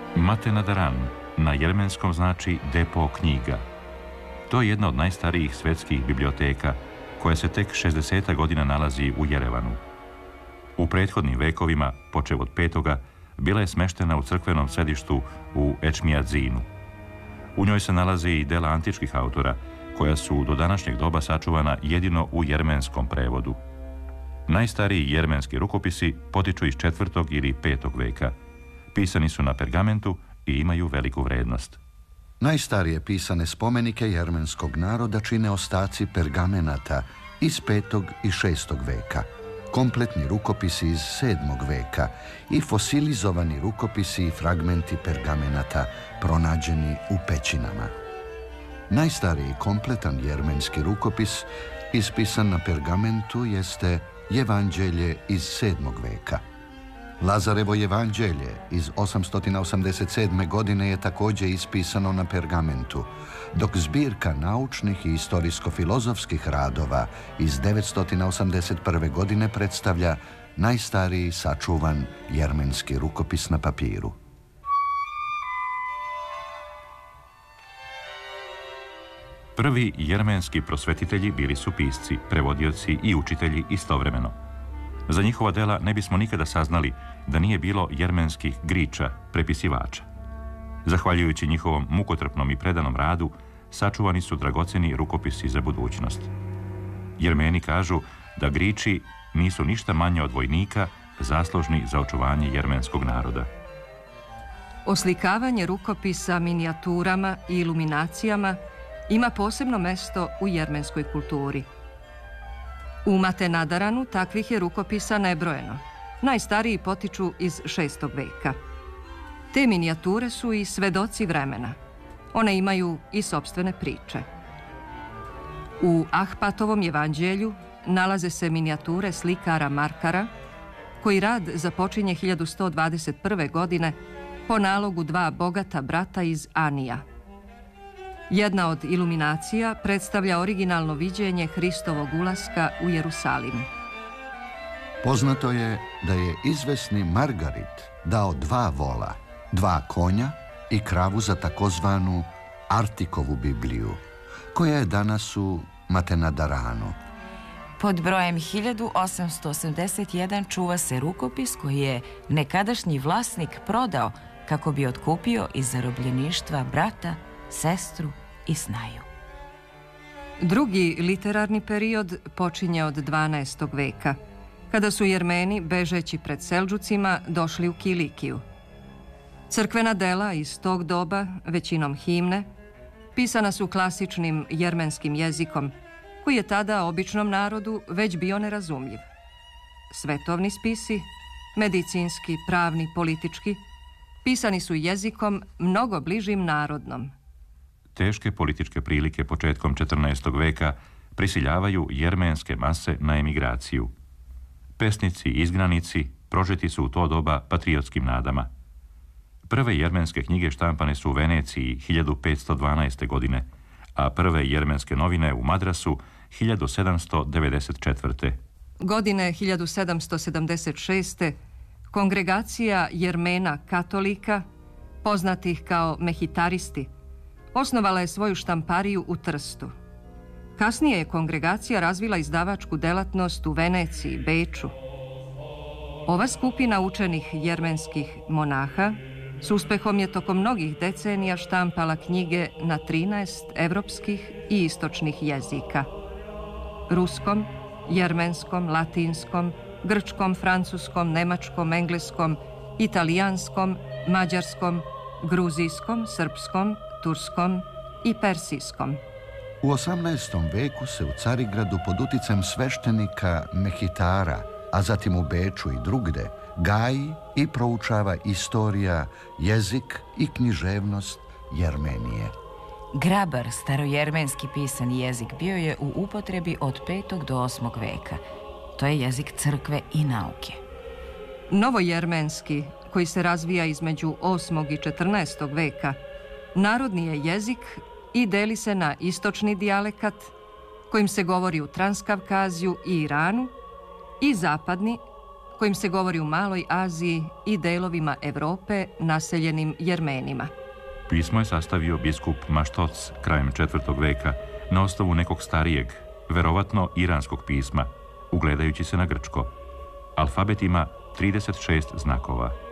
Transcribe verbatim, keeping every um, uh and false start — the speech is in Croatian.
Mate Nadaran na jermenskom znači depo knjiga. To je jedna od najstarijih svetskih biblioteka koja se tek šezdeset godina nalazi u Jerevanu. U prethodnim vekovima, počev od petoga, bila je smeštena u crkvenom središtu u Ečmijadzinu. U njoj se nalaze i dela antičkih autora, koja su do današnjeg doba sačuvana jedino u jermenskom prevodu. Najstariji jermenski rukopisi potiču iz četvrtog ili petog veka. Pisani su na pergamentu i imaju veliku vrednost. Najstarije pisane spomenike jermenskog naroda čine ostaci pergamenata iz petog i šestog veka, kompletni rukopisi iz sedmog veka i fosilizovani rukopisi i fragmenti pergamenata pronađeni u pećinama. Najstariji kompletan jermenski rukopis ispisan na pergamentu jeste Evanđelje iz sedmog veka. Lazarevo evanđelje iz osamsto osamdeset sedme. godine je također ispisano na pergamentu, dok zbirka naučnih i istorijsko-filozofskih radova iz devetsto osamdeset prve. godine predstavlja najstariji sačuvan jermenski rukopis na papiru. Prvi jermenski prosvetitelji bili su pisci, prevodioci i učitelji istovremeno. Za njihova dela ne bismo nikada saznali da nije bilo jermenskih griča, prepisivača. Zahvaljujući njihovom mukotrpnom i predanom radu, sačuvani su dragoceni rukopisi za budućnost. Jermeni kažu da griči nisu ništa manje od vojnika zaslužni za očuvanje jermenskog naroda. Oslikavanje rukopisa minijaturama i iluminacijama ima posebno mesto u jermenskoj kulturi. U Mate Nadaranu takvih je rukopisa nebrojeno. Najstariji potiču iz šestog veka. Te minijature su i svedoci vremena. One imaju i sopstvene priče. U Ahpatovom evanđelju nalaze se minijature slikara Markara, koji rad započinje hiljadu sto dvadeset prve. godine po nalogu dva bogata brata iz Anija. Jedna od iluminacija predstavlja originalno viđenje Hristovog ulaska u Jerusalim. Poznato je da je izvesni Margarit dao dva vola, dva konja i kravu za takozvanu Artikovu Bibliju, koja je danas u Mate Nadaranu. Pod brojem hiljadu osamsto osamdeset jedan čuva se rukopis koji je nekadašnji vlasnik prodao kako bi otkupio iz zarobljeništva brata, sestru i snaju. Drugi literarni period počinje od dvanaestog veka, kada su Jermeni, bežeći pred Seldžucima, došli u Kilikiju. Crkvena dela iz tog doba, većinom himne, pisana su klasičnim jermenskim jezikom, koji je tada običnom narodu već bio nerazumljiv. Svetovni spisi, medicinski, pravni, politički, pisani su jezikom mnogo bližim narodnom. Teške političke prilike početkom četrnaestog veka prisiljavaju jermenske mase na emigraciju. Pesnici i izgnanici prožeti su u to doba patriotskim nadama. Prve jermenske knjige štampane su u Veneciji hiljadu petsto dvanaeste. godine, a prve jermenske novine u Madrasu hiljadu sedamsto devedeset četvrte. Godine hiljadu sedamsto sedamdeset šeste. Kongregacija Jermena katolika, poznatih kao mehitaristi, osnovala je svoju štampariju u Trstu. Kasnije je kongregacija razvila izdavačku delatnost u Veneciji, Beču. Ova skupina učenih jermenskih monaha s uspehom je tokom mnogih decenija štampala knjige na trinaest evropskih i istočnih jezika. Ruskom, jermenskom, latinskom, grčkom, francuskom, nemačkom, engleskom, italijanskom, mađarskom, gruzijskom, srpskom, turskom i persijskom. U osamnaestom veku se u Carigradu pod uticajem sveštenika Mehitara, a zatim u Beču i drugde, gaji i proučava istorija, jezik i književnost Jermenije. Grabar, starojermenski pisani jezik, bio je u upotrebi od petog do osmog veka. To je jezik crkve i nauke. Novojermenski, koji se razvija između osmog i četrnaestog veka, narodni je jezik i deli se na istočni dijalekat, kojim se govori u Transkavkaziju i Iranu, i zapadni, kojim se govori u Maloj Aziji i delovima Europe naseljenim Jermenima. Pismo je sastavio biskup Maštoc krajem četvrtog veka na osnovu nekog starijeg, verovatno iranskog pisma, ugledajući se na grčko. Alfabet ima trideset šest znakova.